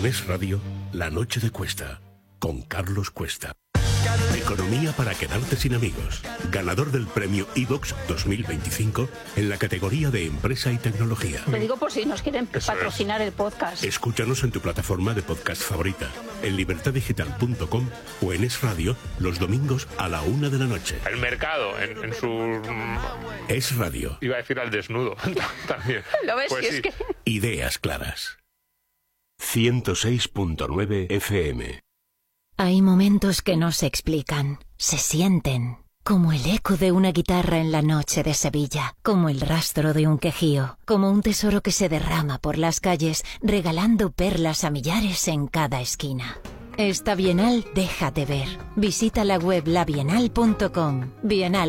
En Es Radio, La Noche de Cuesta, con Carlos Cuesta. Economía para quedarte sin amigos. Ganador del premio iVoox 2025 en la categoría de Empresa y Tecnología. Lo digo por si nos quieren patrocinar el podcast. Escúchanos en tu plataforma de podcast favorita, en libertadigital.com o en Es Radio los domingos a la 1 de la noche. El mercado en su... Es Radio. Iba a decir al desnudo también. ¿Lo ves? Pues Si sí. es que... Ideas claras. 106.9 FM. Hay momentos que no se explican, se sienten, como el eco de una guitarra en la noche de Sevilla, como el rastro de un quejío, como un tesoro que se derrama por las calles, regalando perlas a millares en cada esquina. Esta Bienal déjate ver. Visita la web labienal.com. Bienal.